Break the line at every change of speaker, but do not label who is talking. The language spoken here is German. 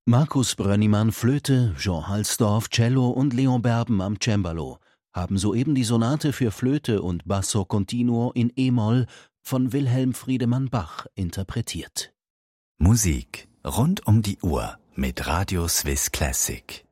Markus Brönnimann Flöte, Jean Halsdorf Cello und Leon Berben am Cembalo haben soeben die Sonate für Flöte und Basso Continuo in e-Moll von Wilhelm Friedemann Bach interpretiert.
Musik rund um die Uhr mit Radio Swiss Classic.